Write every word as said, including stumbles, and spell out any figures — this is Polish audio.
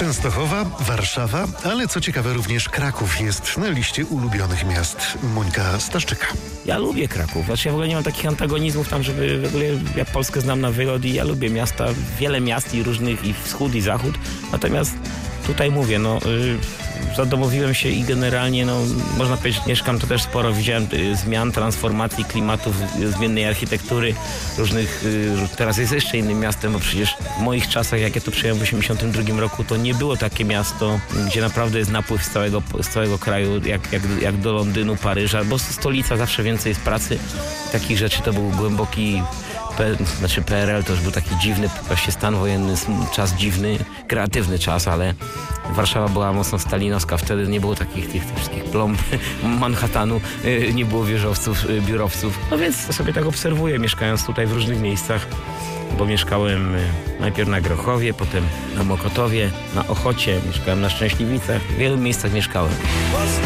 Częstochowa, Warszawa, ale co ciekawe również Kraków jest na liście ulubionych miast Monika Staszczyka. Ja lubię Kraków. Znaczy ja w ogóle nie mam takich antagonizmów tam, żeby w ogóle ja Polskę znam na wylot i ja lubię miasta, wiele miast i różnych, i wschód, i zachód. Natomiast tutaj mówię, no yy, zadomowiłem się i generalnie, no można powiedzieć, mieszkam to też sporo, widziałem y, zmian, transformacji klimatów, y, zmiennej architektury, różnych, y, teraz jest jeszcze innym miastem, bo przecież w moich czasach, jak ja tu przyjechałem w osiemdziesiątym drugim roku, to nie było takie miasto, gdzie naprawdę jest napływ z całego, z całego kraju, jak, jak, jak do Londynu, Paryża, bo stolica zawsze więcej jest pracy, takich rzeczy. To był głęboki P, znaczy P R L, to już był taki dziwny właśnie stan wojenny, czas dziwny, kreatywny czas, ale Warszawa była mocno stalinowska, wtedy nie było takich tych, tych wszystkich plomb Manhattanu, nie było wieżowców, biurowców, no więc sobie tak obserwuję, mieszkając tutaj w różnych miejscach, bo mieszkałem najpierw na Grochowie, potem na Mokotowie, na Ochocie, mieszkałem na Szczęśliwicach, w wielu miejscach mieszkałem.